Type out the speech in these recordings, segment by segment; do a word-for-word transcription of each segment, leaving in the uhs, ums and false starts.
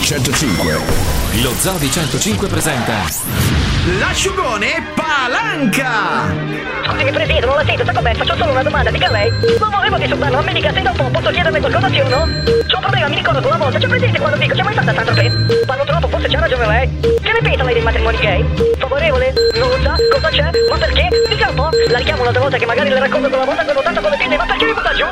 centocinque. Lo Zoo di centocinque presenta l'asciugone Palanca. Scusi, Presidente, non la sento, sa com'è? Faccio solo una domanda, dica lei. Non volevo disturbarlo, ma mi dica se da un po' posso chiederle qualcosa, sì o no? C'ho un problema, mi ricordo che una volta, c'è presente quando dico, c'è mai stata tanto te? Parlo troppo, forse c'ha ragione lei. Che ne pensa lei dei matrimoni gay? Favorevole? Non lo sa? Cosa c'è? Ma perché? Dica un po'. La richiamo un'altra volta che magari le racconto quella volta che ho votato con le pinne, ma perché mi butta giù?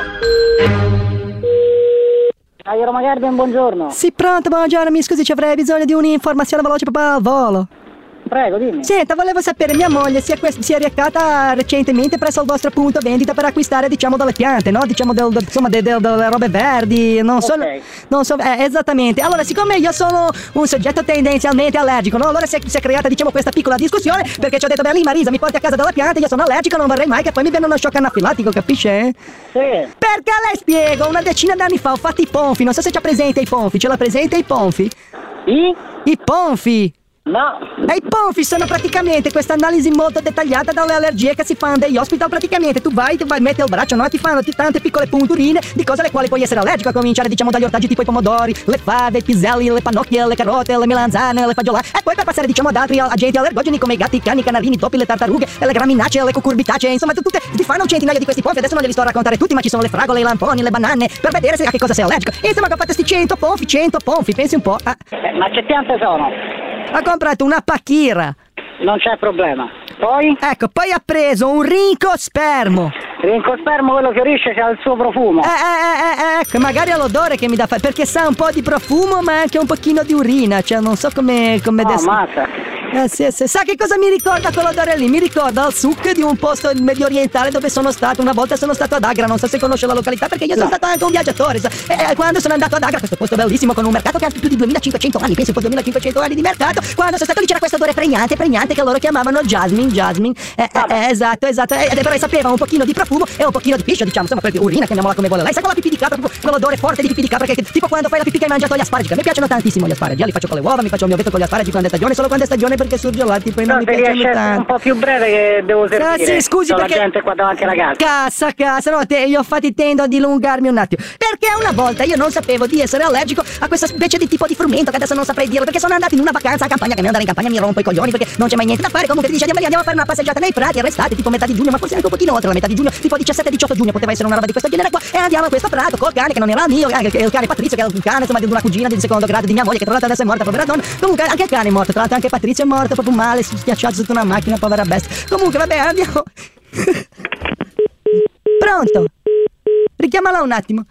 Aero Magarden, buongiorno. Sì, pronto, buongiorno, mi scusi, ci avrei bisogno di un'informazione veloce proprio al volo. Prego, dimmi. Senta, volevo sapere, mia moglie si è, que- si è recata recentemente presso il vostro punto vendita per acquistare, diciamo, delle piante, no? Diciamo, del, del, insomma, de, de, delle robe verdi, non so, Ok. non so, eh, esattamente. Allora, siccome io sono un soggetto tendenzialmente allergico, no? Allora si è, si è creata, diciamo, questa piccola discussione, perché ci ho detto, beh, lì Marisa, mi porti a casa delle piante, io sono allergico, non vorrei mai che poi mi viene uno shock anafilattico, capisce? Sì. Perché le spiego, una decina d'anni fa ho fatto i ponfi, non so se c'ha presente i ponfi, ce l'ha presente i ponfi? I? I ponfi! No. E i ponfi sono praticamente questa analisi molto dettagliata dalle allergie che si fanno degli hospital. Praticamente tu vai, tu vai, metti il braccio, no? Ti fanno t- tante piccole punturine di cose alle quali puoi essere allergico, a cominciare, diciamo, dagli ortaggi tipo i pomodori, le fave, i piselli, le pannocchie, le carote, le melanzane, le fagiolate, e poi per passare, diciamo, ad altri agenti allergogeni come i gatti, i cani, i canarini, i topi, le tartarughe, le graminacee, le cucurbitacee, insomma, tutte ti fanno un centinaio di questi ponfi. Adesso non li sto a raccontare tutti, ma ci sono le fragole, i lamponi, le banane, per vedere se a che cosa sei allergico. E insomma, che ho fatto sti cento ponfi, cento ponfi, pensi un po'. Ah. Eh, ma che piante sono? Ha comprato una pachira. Non c'è problema. Poi? Ecco, poi ha preso un rincospermo. Rincospermo, quello fiorisce, c'ha il suo profumo. Eh, eh, eh, eh, ecco, magari è l'odore che mi dà fa- perché sa un po' di profumo, ma anche un pochino di urina, cioè non so come come Oh, adesso. mazza. Eh, sì, sì. Sa che cosa mi ricorda quell'odore lì? Mi ricorda il suc di un posto medio orientale dove sono stato. Una volta sono stato ad Agra, non so se conosce la località, perché io sono No. stato anche un viaggiatore, sa. E eh, quando sono andato ad Agra, questo posto bellissimo con un mercato che ha più di duemilacinquecento anni, penso un po' duemilacinquecento anni di mercato, quando sono stato lì c'era questo odore pregnante, pregnante, che loro chiamavano jasmine, jasmine. Eh, eh, eh, esatto, esatto. Eh, però sapeva un pochino di profumo e un pochino di piscio, diciamo, insomma, perché urina, chiamiamola come vuole lei. Sa con la pipì di capra, proprio quell'odore forte di pipì di capra, che tipo quando fai la pipì che hai mangiato gli asparagi, che a me piacciono tantissimo gli asparagi. Io li faccio con le uova, mi faccio il mio vetto con gli asparagi quando è stagione, solo quando è stagione perché surge là, tipo, e non No, mi se piacciono riesce a essere un tanto. po' più breve che devo servire. Ah, sì, scusi, C'ho perché la gente qua davanti alla casa. Cassa, cassa, no, te, io infatti tendo a dilungarmi un attimo. Perché una volta io non sapevo di essere allergico a questa specie di tipo di frumento che adesso non saprei dirlo, perché sono andato in una vacanza a campagna, che mi andare in campagna mi rompo i coglioni perché non c'è mai niente da fare. Comunque ti dice andiamo a fare una passeggiata nei prati, arrestate tipo metà di giugno, ma forse anche un pochino oltre la metà di giugno, tipo diciassette diciotto giugno, poteva essere una roba di questo genere qua. E andiamo a questo prato col cane che non era il mio, anche il cane Patrizio, che era il cane, insomma, di una cugina di secondo grado di mia moglie, che tra l'altro adesso è morta, povera donna. Comunque anche il cane è morto, tra l'altro anche Patrizio è morto proprio male, schiacciato sotto una macchina, povera bestia. Comunque vabbè, andiamo. Pronto? Richiamala un attimo.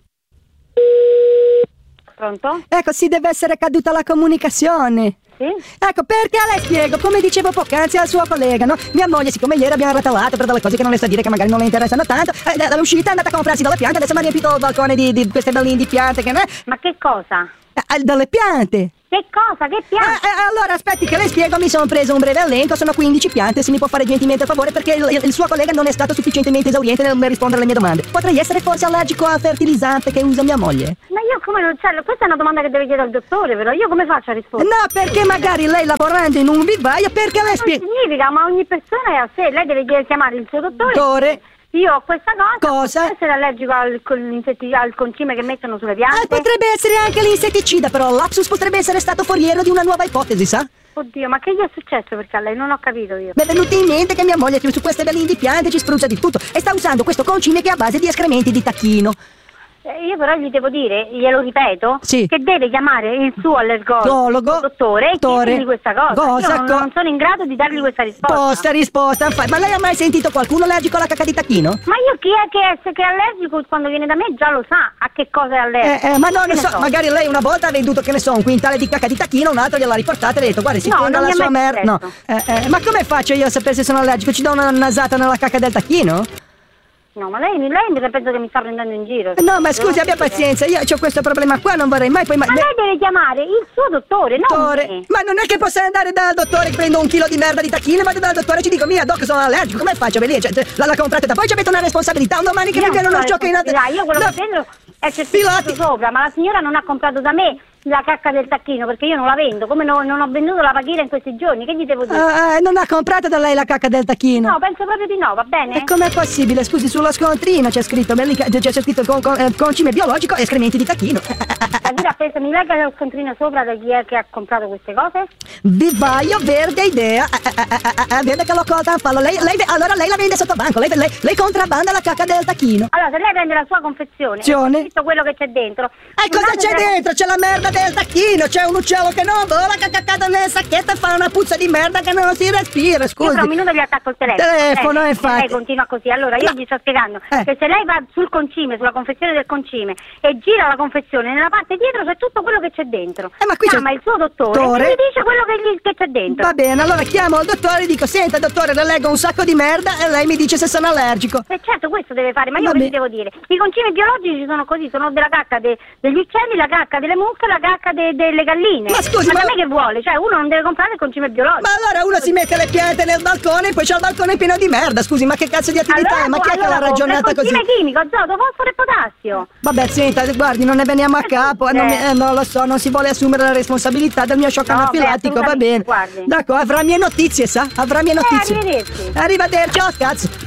Pronto? Ecco, sì, deve essere caduta la comunicazione. Sì? Ecco, perché le spiego, come dicevo poc'anzi al suo collega, no? Mia moglie, siccome ieri abbiamo ratallato per delle cose che non le sa dire, che magari non le interessano tanto, eh, dall'uscita è andata a comprarsi delle piante, adesso mi ha riempito il balcone di, di queste belline di piante, che ne è? Ma che cosa? Eh, dalle piante. Che cosa? Che Eh, piante? eh, allora aspetti che le spiego, mi sono preso un breve elenco, sono quindici piante, se mi può fare gentilmente a favore, perché il, il suo collega non è stato sufficientemente esauriente nel rispondere alle mie domande. Potrei essere forse allergico al fertilizzante che usa mia moglie? Ma io come non c'è? Questa è una domanda che deve chiedere al dottore, però io come faccio a rispondere? No, perché magari lei lavorando in un vivaio, perché le Non spiego... significa, ma ogni persona è a sé, lei deve chiedere- chiamare il suo dottore. Dottore, Io ho questa cosa, Cosa? posso essere allergico al, con l'insetti- al concime che mettono sulle piante? ah, potrebbe essere anche l'insetticida, però il lapsus potrebbe essere stato foriero di una nuova ipotesi, sa? Oddio, ma che gli è successo perché a lei? Non ho capito io. Mi è venuto in mente che mia moglie su queste belline di piante ci spruzza di tutto e sta usando questo concime che è a base di escrementi di tacchino. Eh, io però gli devo dire, glielo ripeto, Sì. che deve chiamare il suo allergologo, Allergologo, il dottore, e dottore. chiedergli questa cosa. Cosa? Io non, Co- non sono in grado di dargli questa risposta. Posta risposta, infatti. Ma lei ha mai sentito qualcuno allergico alla cacca di tacchino? Ma io chi è che è, che è allergico quando viene da me già lo sa a che cosa è allergico. Eh, eh, ma no, Che ne ne so, so? magari lei una volta ha venduto, che ne so, un quintale di cacca di tacchino, un altro gliel'ha riportata e le ha detto, guarda, si No, tenga non la mi è sua mai merda. No, successo. eh, eh, ma come faccio io a sapere se sono allergico? Ci do una nasata nella cacca del tacchino? No, ma lei, lei mi penso che mi sta prendendo in giro. No, ma scusi, abbia pazienza, io ho questo problema qua, non vorrei mai poi... Ma lei deve chiamare il suo dottore, non Dottore, me. ma non è che posso andare dal dottore, prendo un chilo di merda di tacchino, vado dal dottore e ci dico, mia doc, sono allergico, come faccio? Venire, cioè, la, la comprate da poi, ci avete una responsabilità, un domani che Io mi viene non uno so shock in responsabilità, io quello No. che prendo è c'è Piloti. scritto sopra, ma la signora non ha comprato da me la cacca del tacchino perché io non la vendo, come no- non ho venduto la paghiera in questi giorni, che gli devo dire? Ah, ah, non ha comprato da lei la cacca del tacchino? No, penso proprio di no, va bene? E com'è possibile? Scusi, sullo scontrino c'è scritto, belli- c'è c'è scritto con, con, eh, concime biologico e escrementi di tacchino. Ma Scusa, aspetta, mi legga lo scontrino sopra da chi è che ha comprato queste cose? Vivaio verde idea. Eh, eh, eh, eh, vede che l'ho colta a fallo. Lei, lei, allora lei la vende sotto banco. Lei, lei, lei contrabbanda la cacca del tacchino. Allora, se lei prende la sua confezione Azione. e tutto quello che c'è dentro. E cosa c'è dentro? C'è la merda del tacchino. C'è un uccello che non vola, che ha caccato nel sacchetto e fa una puzza di merda che non si respira. Scusi. Io tra un minuto gli attacco il telefono. Telefono, eh, infatti. Lei continua così. Allora, io No. gli sto spiegando Eh. che se lei va sul concime, sulla confezione del concime e gira la confezione, nella parte dietro c'è tutto quello che c'è dentro. Eh, ma qui c'è- chiama il suo dottore Dottore? e gli dice quello che, gli, che c'è dentro. Va bene, allora chiamo il dottore e dico: senta dottore, le leggo un sacco di merda e lei mi dice se sono allergico. E certo, questo deve fare, ma io Va che bene. ti devo dire? I concimi biologici sono così, sono della cacca de- degli uccelli, la cacca delle mucche, la cacca de- delle galline. Ma scusi, ma ma- da me che vuole? Cioè, uno non deve comprare il concime biologico. Ma allora uno si mette le piante nel balcone e poi c'ha il balcone pieno di merda. Scusi, ma che cazzo di attività è? Ma chi è che l'ha allora, ragionata il così? concime chimico, azoto, fosforo e potassio. Vabbè, senta, guardi, non ne veniamo a capo. eh, Non, mi- eh, non lo so, non si vuole assumere la responsabilità del mio shock No, anafilattico, beh, va bene. assolutamente, guardi. D'accordo, avrà mie notizie, sa? Avrà mie notizie. arrivederci. Arrivederci, oh cazzo.